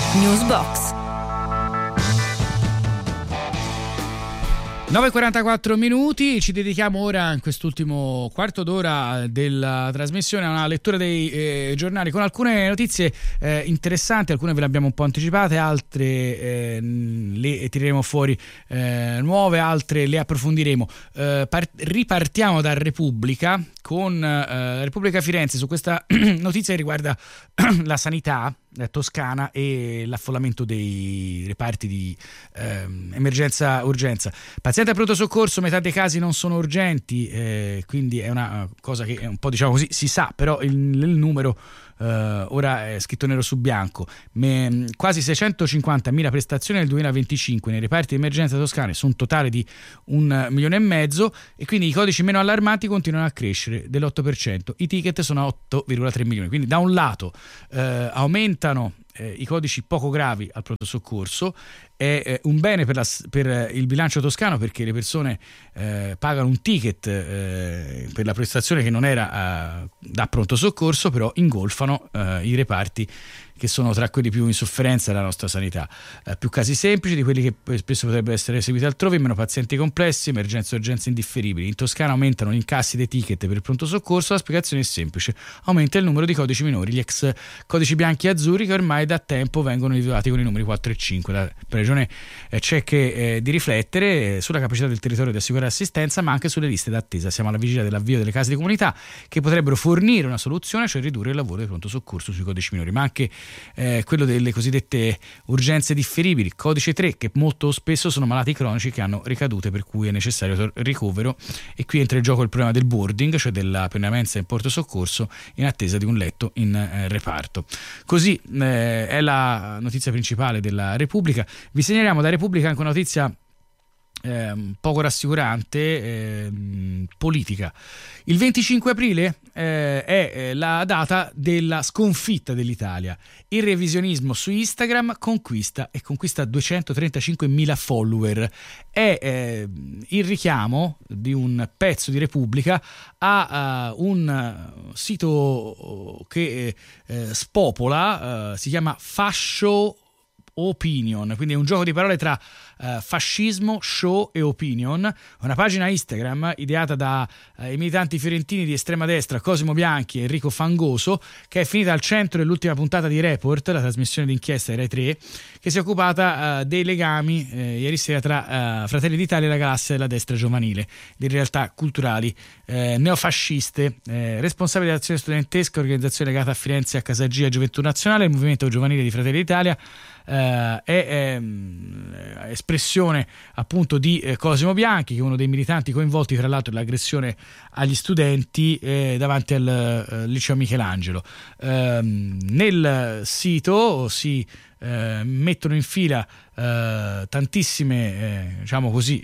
Newsbox. 9:44 minuti, ci dedichiamo ora in quest'ultimo quarto d'ora della trasmissione a una lettura dei giornali con alcune notizie interessanti. Alcune ve le abbiamo un po' anticipate, altre le tireremo fuori nuove, altre le approfondiremo. Ripartiamo da Repubblica con Repubblica Firenze su questa notizia che riguarda la sanità toscana e l'affollamento dei reparti di emergenza-urgenza. Pazienti a pronto soccorso, metà dei casi non sono urgenti, quindi è una cosa che è un po', diciamo così, si sa, però il numero ora è scritto nero su bianco. Quasi 650.000 prestazioni nel 2025 nei reparti di emergenza toscane su un totale di 1,5 milioni, e quindi i codici meno allarmanti continuano a crescere dell'8%. I ticket sono a 8,3 milioni, quindi da un lato aumentano i codici poco gravi al pronto soccorso. È un bene per il bilancio toscano, perché le persone pagano un ticket per la prestazione che non era da pronto soccorso, però ingolfano i reparti che sono tra quelli più in sofferenza della nostra sanità. Più casi semplici di quelli che spesso potrebbero essere eseguiti altrove, meno pazienti complessi, emergenze e urgenze indifferibili. In Toscana aumentano gli incassi dei ticket per il pronto soccorso, la spiegazione è semplice: aumenta il numero di codici minori, gli ex codici bianchi e azzurri, che ormai da tempo vengono individuati con i numeri 4 e 5. La Regione c'è che di riflettere sulla capacità del territorio di assicurare assistenza, ma anche sulle liste d'attesa. Siamo alla vigilia dell'avvio delle case di comunità, che potrebbero fornire una soluzione, cioè ridurre il lavoro di pronto soccorso sui codici minori, ma anche quello delle cosiddette urgenze differibili, codice 3, che molto spesso sono malati cronici che hanno ricadute per cui è necessario ricovero, e qui entra in gioco il problema del boarding, cioè della permanenza in pronto soccorso in attesa di un letto in reparto. Così è la notizia principale della Repubblica. Vi segnaliamo da Repubblica anche una notizia poco rassicurante, politica. Il 25 aprile è la data della sconfitta dell'Italia. Il revisionismo su Instagram conquista 235.000 follower. È il richiamo di un pezzo di Repubblica a un sito che spopola, si chiama Fascio Opinion, quindi è un gioco di parole tra fascismo, show e opinion. Una pagina Instagram ideata da i militanti fiorentini di estrema destra Cosimo Bianchi e Enrico Fangoso, che è finita al centro dell'ultima puntata di Report, la trasmissione d'inchiesta di Rai 3, che si è occupata dei legami ieri sera tra Fratelli d'Italia e la galassia della destra giovanile, di realtà culturali neofasciste. Responsabile dell'azione studentesca, organizzazione legata a Firenze a Casagia Gioventù Nazionale, il movimento giovanile di Fratelli d'Italia, è espressione appunto di Cosimo Bianchi, che è uno dei militanti coinvolti tra l'altro nell'aggressione agli studenti davanti al liceo Michelangelo. Nel sito si mettono in fila tantissime diciamo così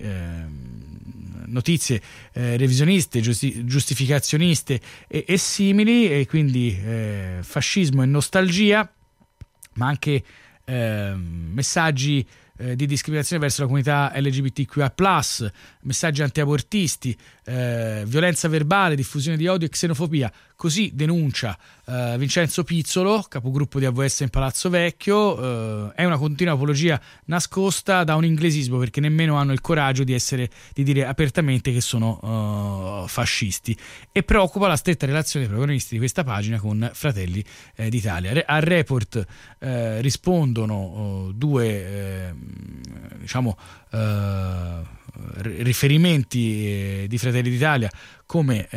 notizie revisioniste, giustificazioniste e simili, e quindi fascismo e nostalgia, ma anche messaggi di discriminazione verso la comunità LGBTQIA+, messaggi antiabortisti, violenza verbale, diffusione di odio e xenofobia. Così denuncia Vincenzo Pizzolo, capogruppo di AVS in Palazzo Vecchio. È una continua apologia nascosta da un inglesismo, perché nemmeno hanno il coraggio di dire apertamente che sono fascisti, e preoccupa la stretta relazione dei protagonisti di questa pagina con Fratelli d'Italia. Al Report rispondono due riferimenti di Fratelli d'Italia, come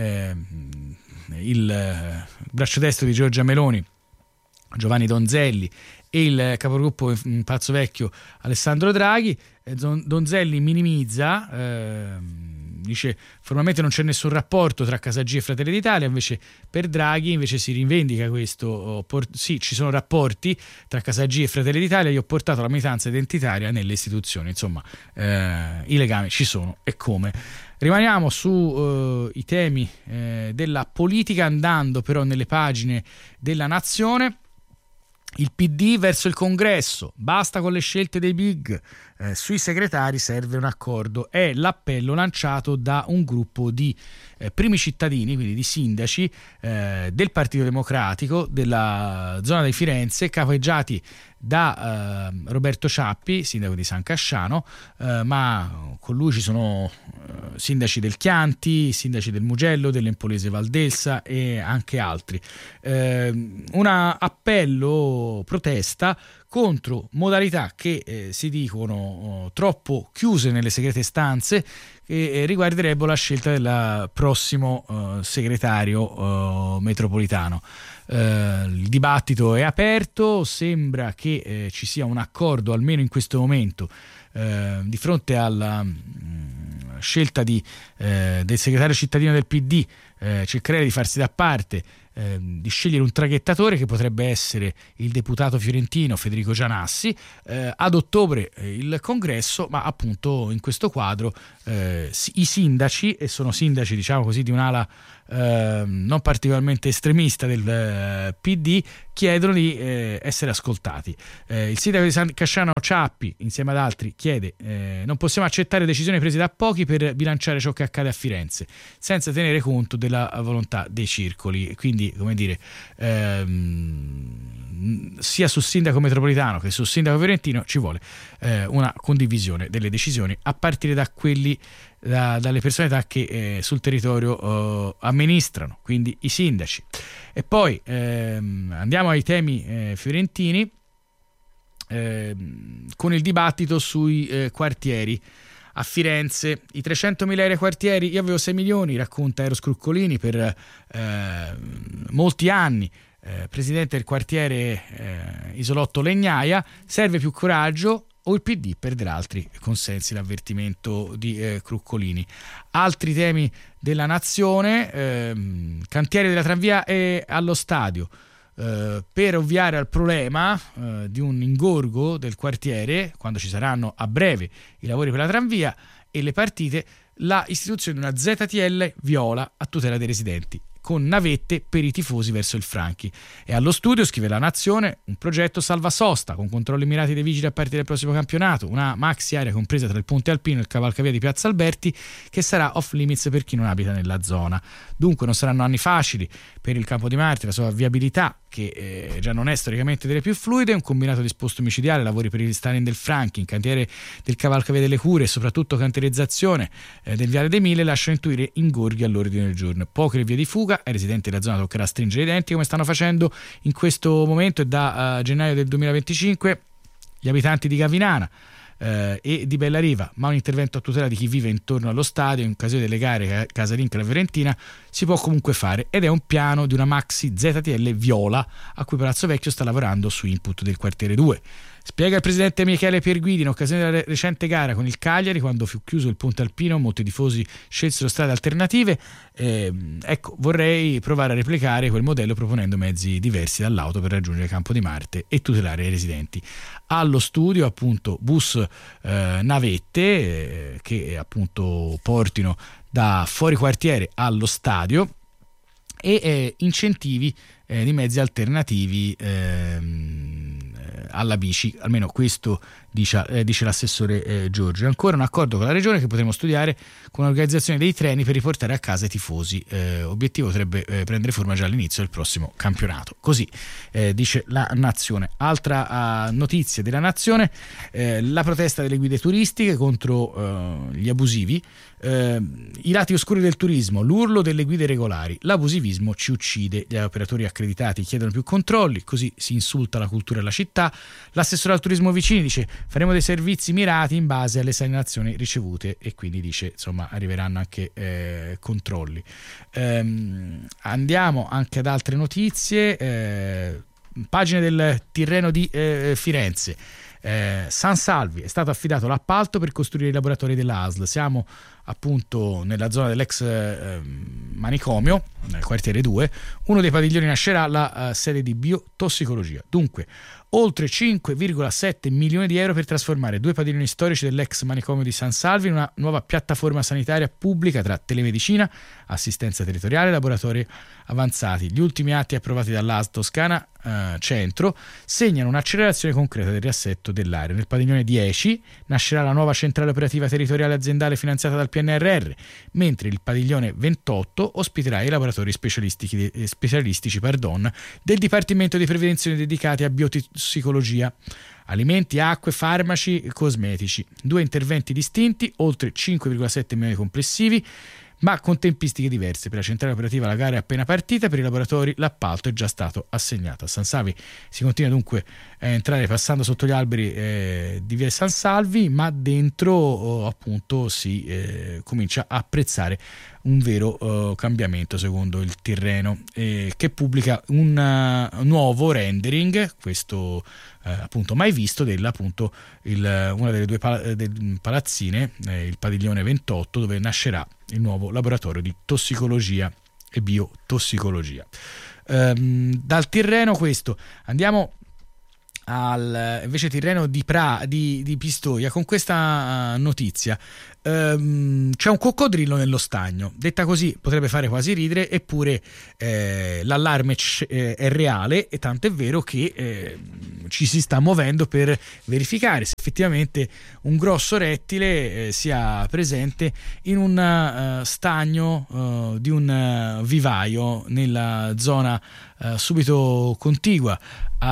il braccio destro di Giorgia Meloni, Giovanni Donzelli, e il capogruppo in Palazzo Vecchio Alessandro Draghi. Donzelli minimizza, dice formalmente non c'è nessun rapporto tra Casagia e Fratelli d'Italia, invece per Draghi invece si rivendica questo. Sì, ci sono rapporti tra Casagia e Fratelli d'Italia, io ho portato la militanza identitaria nelle istituzioni. Insomma, i legami ci sono, e come. Rimaniamo su i temi della politica, andando però nelle pagine della Nazione. Il PD verso il Congresso, basta con le scelte dei big, sui segretari serve un accordo, è l'appello lanciato da un gruppo di primi cittadini, quindi di sindaci del Partito Democratico della zona di Firenze, capeggiati da Roberto Ciappi, sindaco di San Casciano, ma con lui ci sono sindaci del Chianti, sindaci del Mugello, dell'Empolese Valdelsa e anche altri. Un appello, protesta contro modalità che si dicono troppo chiuse nelle segrete stanze, che riguarderebbero la scelta del prossimo segretario metropolitano. Il dibattito è aperto, sembra che ci sia un accordo, almeno in questo momento, di fronte alla scelta del segretario cittadino del PD. Cercherei di farsi da parte, di scegliere un traghettatore che potrebbe essere il deputato fiorentino Federico Gianassi. Ad ottobre il congresso, ma appunto in questo quadro i sindaci, e sono sindaci diciamo così di un'ala non particolarmente estremista del PD, chiedono di essere ascoltati. Il sindaco di San Casciano Ciappi, insieme ad altri, chiede: non possiamo accettare decisioni prese da pochi per bilanciare ciò che accade a Firenze senza tenere conto della volontà dei circoli. Quindi, come dire, sia sul sindaco metropolitano che sul sindaco fiorentino ci vuole una condivisione delle decisioni, a partire da quelli dalle personalità che sul territorio amministrano, quindi i sindaci. E poi andiamo ai temi fiorentini, con il dibattito sui quartieri. A Firenze i 300.000 euro ai quartieri, io avevo 6 milioni, racconta Eros Cruccolini, per molti anni presidente del quartiere Isolotto Legnaia. Serve più coraggio o il PD perderà altri consensi, l'avvertimento di Cruccolini. Altri temi della nazione, cantiere della tranvia è allo stadio. Per ovviare al problema di un ingorgo del quartiere, quando ci saranno a breve i lavori per la tranvia e le partite, la istituzione di una ZTL viola a tutela dei residenti, con navette per i tifosi verso il Franchi. E allo studio, scrive La Nazione, un progetto salva sosta con controlli mirati dei vigili a partire dal prossimo campionato, una maxi area compresa tra il Ponte Alpino e il cavalcavia di Piazza Alberti, che sarà off limits per chi non abita nella zona. Dunque non saranno anni facili per il Campo di Marte, la sua viabilità, che già non è storicamente delle più fluide, un combinato disposto micidiale, lavori per il restyling del Franchi, in cantiere del cavalcavia delle Cure e soprattutto cantierizzazione del Viale dei Mille, lasciano intuire ingorghi all'ordine del giorno. Poche le vie di fuga, ai residenti della zona toccherà stringere i denti, come stanno facendo in questo momento e da gennaio del 2025 gli abitanti di Gavinana e di Bellariva, ma un intervento a tutela di chi vive intorno allo stadio in occasione delle gare casalinghe alla Fiorentina si può comunque fare, ed è un piano di una maxi ZTL viola a cui Palazzo Vecchio sta lavorando su input del quartiere 2. Spiega il presidente Michele Pierguidi, in occasione della recente gara con il Cagliari, quando fu chiuso il Ponte Alpino, molti tifosi scelsero strade alternative. Ecco, vorrei provare a replicare quel modello proponendo mezzi diversi dall'auto per raggiungere Campo di Marte e tutelare i residenti. Allo studio appunto bus navette che appunto portino da fuori quartiere allo stadio, e incentivi di mezzi alternativi alla bici, almeno questo dice l'assessore Giorgio. Ancora un accordo con la regione che potremo studiare con l'organizzazione dei treni per riportare a casa i tifosi. Obiettivo potrebbe prendere forma già all'inizio del prossimo campionato. Così dice La Nazione. Altra notizia della Nazione, la protesta delle guide turistiche contro gli abusivi, i lati oscuri del turismo, l'urlo delle guide regolari, l'abusivismo ci uccide, gli operatori accreditati chiedono più controlli, così si insulta la cultura e la città. L'assessore al turismo Vicini dice: faremo dei servizi mirati in base alle segnalazioni ricevute, e quindi dice insomma arriveranno anche controlli. Andiamo anche ad altre notizie, pagine del Tirreno di Firenze. San Salvi, è stato affidato l'appalto per costruire i laboratori della ASL. Siamo appunto nella zona dell'ex manicomio, nel quartiere 2. Uno dei padiglioni nascerà la sede di biotossicologia. Dunque oltre 5,7 milioni di euro per trasformare 2 padiglioni storici dell'ex manicomio di San Salvi in una nuova piattaforma sanitaria pubblica tra telemedicina, assistenza territoriale e laboratori avanzati. Gli ultimi atti approvati dall'ASL Toscana Centro segnano un'accelerazione concreta del riassetto dell'area. Nel padiglione 10 nascerà la nuova centrale operativa territoriale aziendale finanziata dal PNRR, mentre il padiglione 28 ospiterà i laboratori laboratori specialistici del Dipartimento di Prevenzione dedicati a biotossicologia, alimenti, acque, farmaci e cosmetici. 2 interventi distinti, oltre 5,7 milioni complessivi, ma con tempistiche diverse. Per la centrale operativa la gara è appena partita, per i laboratori l'appalto è già stato assegnato. A San Salvi si continua dunque a entrare passando sotto gli alberi di via San Salvi, ma dentro appunto si comincia a apprezzare un vero cambiamento, secondo il Tirreno, che pubblica un nuovo rendering, questo appunto mai visto, una delle 2 palazzine, il padiglione 28, dove nascerà il nuovo laboratorio di tossicologia e biotossicologia. Dal Tirreno questo, andiamo invece Tirreno di Pistoia, con questa notizia. C'è un coccodrillo nello stagno, detta così potrebbe fare quasi ridere, eppure l'allarme è reale, e tanto è vero che ci si sta muovendo per verificare se effettivamente un grosso rettile sia presente in un stagno di un vivaio nella zona subito contigua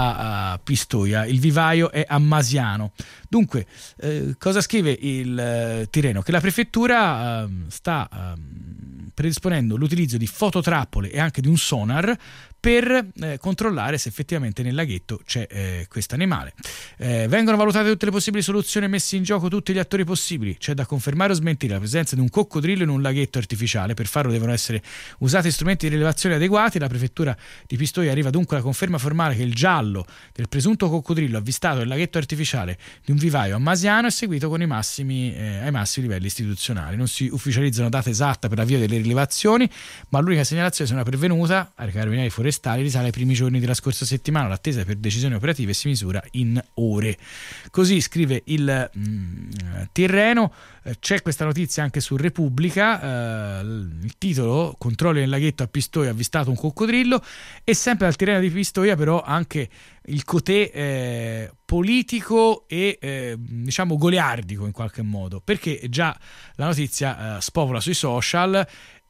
a Pistoia. Il vivaio è a Masiano. Dunque, cosa scrive il Tirreno? Che la prefettura sta predisponendo l'utilizzo di fototrappole e anche di un sonar per controllare se effettivamente nel laghetto c'è questo animale. Vengono valutate tutte le possibili soluzioni e messi in gioco tutti gli attori possibili. C'è da confermare o smentire la presenza di un coccodrillo in un laghetto artificiale. Per farlo devono essere usati strumenti di rilevazione adeguati. La prefettura di Pistoia arriva dunque alla conferma formale che il giallo del presunto coccodrillo avvistato nel laghetto artificiale di un vivaio a Masiano è seguito con ai massimi livelli istituzionali. Non si ufficializzano data esatta per l'avvio delle rilevazioni, ma l'unica segnalazione se ne è pervenuta ai carabinieri forestali risale ai primi giorni della scorsa settimana. L'attesa per decisioni operative si misura in ore. Così scrive il Tirreno. C'è questa notizia anche su Repubblica, il titolo: controlli nel laghetto a Pistoia, avvistato un coccodrillo. E sempre al Tirreno di Pistoia però anche il cotè politico e diciamo goliardico in qualche modo, perché già la notizia spopola sui social,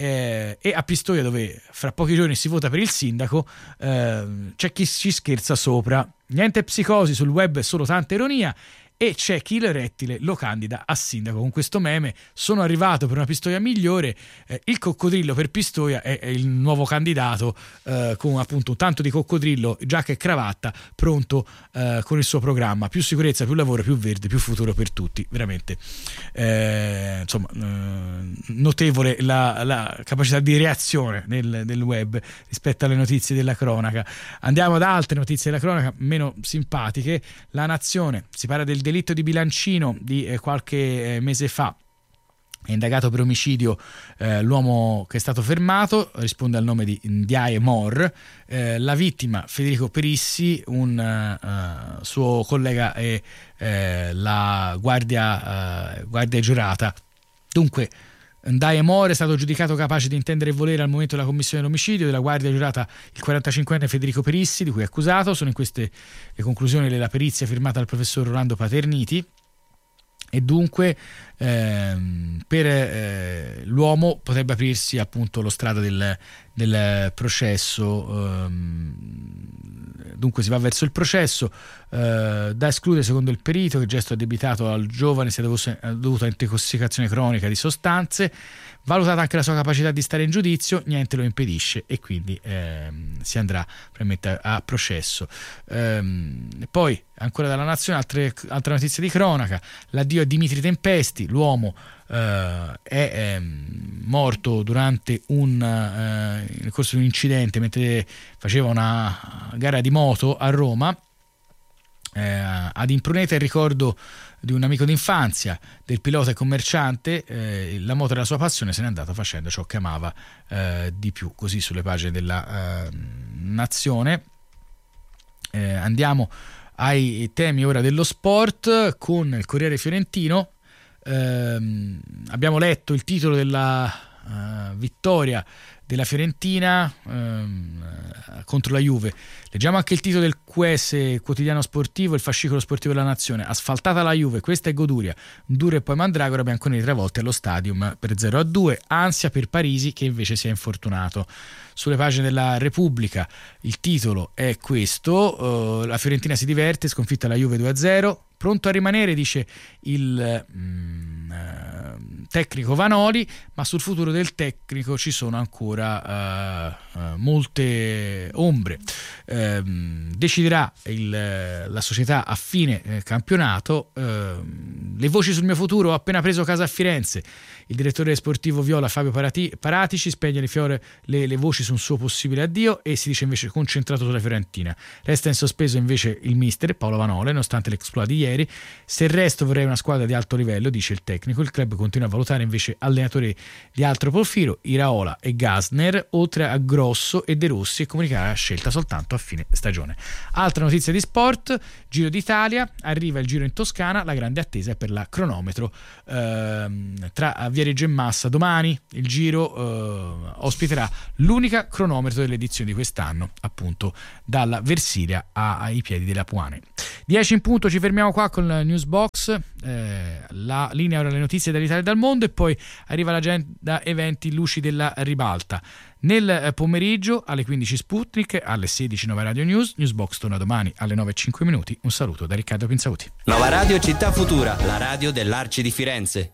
e a Pistoia, dove fra pochi giorni si vota per il sindaco, c'è chi ci scherza sopra. Niente psicosi, sul web è solo tanta ironia, e c'è chi il rettile lo candida a sindaco con questo meme: sono arrivato per una Pistoia migliore, il coccodrillo per Pistoia è il nuovo candidato, con appunto un tanto di coccodrillo, giacca e cravatta, pronto con il suo programma: più sicurezza, più lavoro, più verde, più futuro per tutti. Veramente notevole la capacità di reazione del web rispetto alle notizie della cronaca. Andiamo ad altre notizie della cronaca meno simpatiche. La Nazione, si parla del delitto di Bilancino di qualche mese fa. È indagato per omicidio l'uomo che è stato fermato, risponde al nome di Ndiaye Mor. La vittima, Federico Perissi, un suo collega è la guardia giurata. Dunque, Ndiaye Mor è stato giudicato capace di intendere e volere al momento della commissione dell'omicidio. Della guardia giurata il 45enne Federico Perissi, di cui è accusato. Sono in queste le conclusioni della perizia firmata dal professor Rolando Paterniti. E dunque per l'uomo potrebbe aprirsi appunto lo strada del processo. Dunque si va verso il processo. Da escludere, secondo il perito, che il gesto addebitato al giovane sia dovuto a intossicazione cronica di sostanze. Valutata anche la sua capacità di stare in giudizio, niente lo impedisce, e quindi si andrà probabilmente a processo. Poi ancora dalla Nazione altra notizia di cronaca: l'addio a Dimitri Tempesti. L'uomo è morto durante nel corso di un incidente mentre faceva una gara di moto a Roma. Ad Impruneta il ricordo di un amico d'infanzia, del pilota e commerciante. La moto era la sua passione, se n'è andato facendo ciò che amava di più. Così sulle pagine della Nazione. Andiamo ai temi ora dello sport con il Corriere Fiorentino. Abbiamo letto il titolo della vittoria della Fiorentina contro la Juve. Leggiamo anche il titolo del QS, quotidiano sportivo, il fascicolo sportivo della Nazione. Asfaltata la Juve, questa è goduria. Duro e poi Mandragora, bianconeri travolti allo stadium per 0-2. Ansia per Parisi, che invece si è infortunato. Sulle pagine della Repubblica il titolo è questo: la Fiorentina si diverte, sconfitta la Juve 2-0. Pronto a rimanere, dice il tecnico Vanoli, ma sul futuro del tecnico ci sono ancora molte ombre. Deciderà la società a fine campionato. Le voci sul mio futuro: ho appena preso casa a Firenze. Il direttore sportivo viola Fabio Paratici spegne le voci su un suo possibile addio e si dice invece concentrato sulla Fiorentina. Resta in sospeso invece il mister Paolo Vanoli, nonostante l'exploit di ieri. Se il resto vorrei una squadra di alto livello, dice il tecnico. Il club continua a valutare invece allenatori di altro profilo, Iraola e Gasner, oltre a Grosso e De Rossi, e comunicare la scelta soltanto a fine stagione. Altra notizia di sport: Giro d'Italia, arriva il Giro in Toscana, la grande attesa è per la cronometro tra Viareggio e Massa. Domani il Giro ospiterà l'unica cronometro dell'edizione di quest'anno, appunto dalla Versilia ai piedi della Puane. 10 in punto, ci fermiamo qua con il Newsbox, la linea ora alle notizie dall'Italia e dal mondo, e poi arriva l'agenda eventi luci della ribalta. Nel pomeriggio alle 15 Sputnik, alle 16 Nova Radio News. Newsbox torna domani alle 9:05. Un saluto da Riccardo Pinzauti. Nova Radio Città Futura, la radio dell'Arci di Firenze.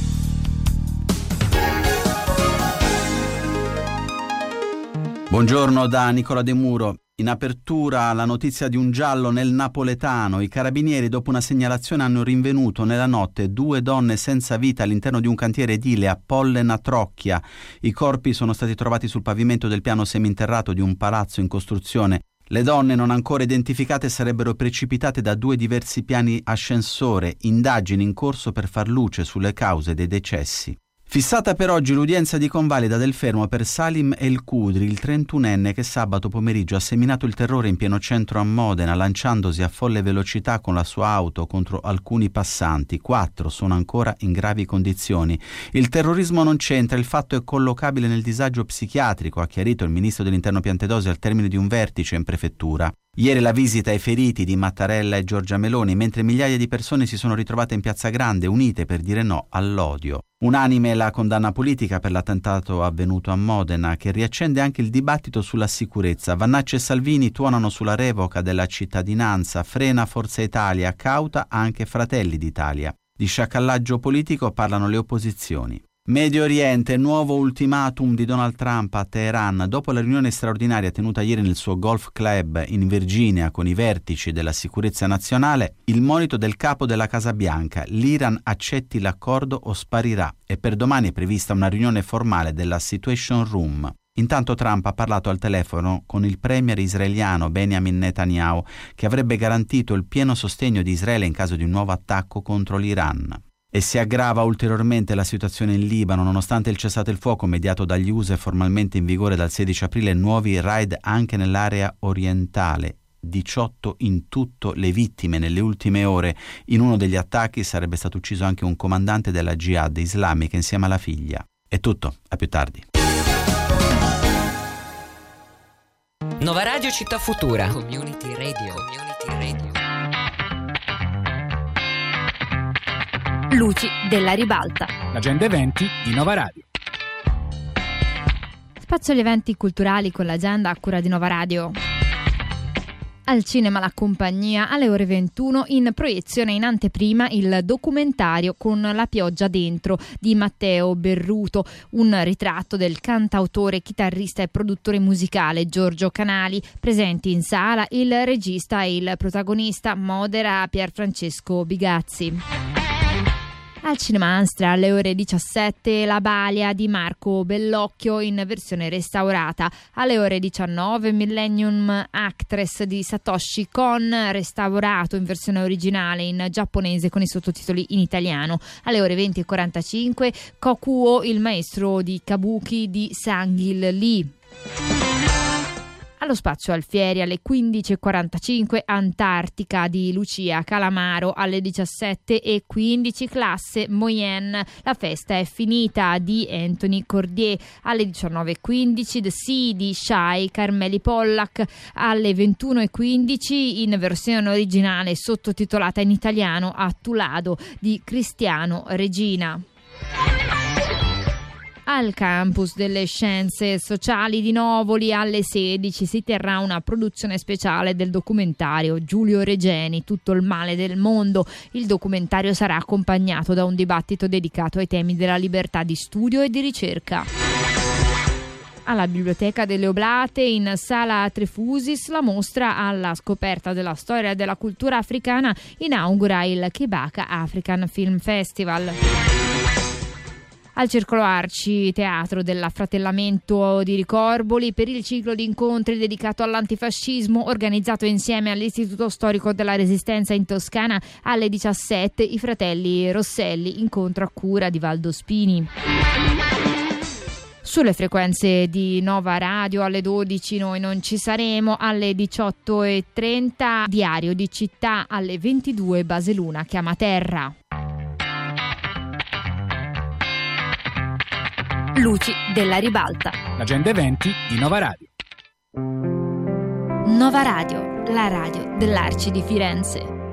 Buongiorno da Nicola De Muro. In apertura la notizia di un giallo nel napoletano. I carabinieri, dopo una segnalazione, hanno rinvenuto nella notte 2 donne senza vita all'interno di un cantiere edile a Pollena Trocchia. I corpi sono stati trovati sul pavimento del piano seminterrato di un palazzo in costruzione. Le donne non ancora identificate sarebbero precipitate da 2 diversi piani ascensore. Indagini in corso per far luce sulle cause dei decessi. Fissata per oggi l'udienza di convalida del fermo per Salim El Kudri, il 31enne che sabato pomeriggio ha seminato il terrore in pieno centro a Modena, lanciandosi a folle velocità con la sua auto contro alcuni passanti. 4 sono ancora in gravi condizioni. Il terrorismo non c'entra, il fatto è collocabile nel disagio psichiatrico, ha chiarito il ministro dell'Interno Piantedosi al termine di un vertice in prefettura. Ieri la visita ai feriti di Mattarella e Giorgia Meloni, mentre migliaia di persone si sono ritrovate in Piazza Grande unite per dire no all'odio. Unanime la condanna politica per l'attentato avvenuto a Modena, che riaccende anche il dibattito sulla sicurezza. Vannacci e Salvini tuonano sulla revoca della cittadinanza, frena Forza Italia, cauta anche Fratelli d'Italia. Di sciacallaggio politico parlano le opposizioni. Medio Oriente, nuovo ultimatum di Donald Trump a Teheran. Dopo la riunione straordinaria tenuta ieri nel suo golf club in Virginia con i vertici della sicurezza nazionale, il monito del capo della Casa Bianca: l'Iran accetti l'accordo o sparirà. E per domani è prevista una riunione formale della Situation Room. Intanto Trump ha parlato al telefono con il premier israeliano Benjamin Netanyahu, che avrebbe garantito il pieno sostegno di Israele in caso di un nuovo attacco contro l'Iran. E si aggrava ulteriormente la situazione in Libano, nonostante il cessate il fuoco mediato dagli USA e formalmente in vigore dal 16 aprile, nuovi raid anche nell'area orientale. 18 in tutto le vittime nelle ultime ore. In uno degli attacchi sarebbe stato ucciso anche un comandante della Jihad islamica insieme alla figlia. È tutto, a più tardi. Nova Radio Città Futura. Community Radio. Luci della ribalta. L'agenda eventi di Nova Radio. Spazio agli eventi culturali con l'agenda a cura di Nova Radio. Al cinema La Compagnia, alle ore 21, in proiezione in anteprima il documentario Con la pioggia dentro di Matteo Berruto, un ritratto del cantautore, chitarrista e produttore musicale Giorgio Canali. Presenti in sala il regista e il protagonista, modera Pierfrancesco Bigazzi. Al Cinema Anstra alle ore 17 La Balia di Marco Bellocchio in versione restaurata. Alle ore 19 Millennium Actress di Satoshi Kon, restaurato in versione originale in giapponese con i sottotitoli in italiano. Alle ore 20:45 Kokuo, il maestro di Kabuki di Sang-il Lee. Allo Spazio Alfieri alle 15.45 Antartica di Lucia Calamaro, alle 17.15 Classe Moyenne. La festa è finita di Anthony Cordier, alle 19.15 The Sea di Shai Carmeli Pollack, alle 21.15 in versione originale sottotitolata in italiano Attulado di Cristiano Regina. Al campus delle Scienze Sociali di Novoli alle 16 si terrà una produzione speciale del documentario Giulio Regeni, Tutto il male del mondo. Il documentario sarà accompagnato da un dibattito dedicato ai temi della libertà di studio e di ricerca. Alla Biblioteca delle Oblate, in Sala Trefusis, la mostra alla scoperta della storia e della cultura africana inaugura il Kebaka African Film Festival. Al Circolo Arci, teatro dell'affratellamento di Ricorboli, per il ciclo di incontri dedicato all'antifascismo organizzato insieme all'Istituto Storico della Resistenza in Toscana, alle 17 i fratelli Rosselli, incontro a cura di Valdo Spini. Sulle frequenze di Nova Radio alle 12 noi non ci saremo, alle 18.30 Diario di Città, alle 22 Baseluna chiama terra. Luci della ribalta. L'agenda eventi di Nova Radio. Nova Radio, la radio dell'Arci di Firenze.